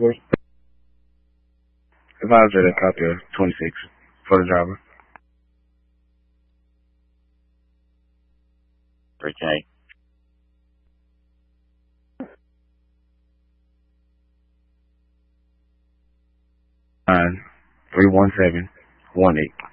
Advisor to copy of 26 for the driver. Okay. Nine 31718.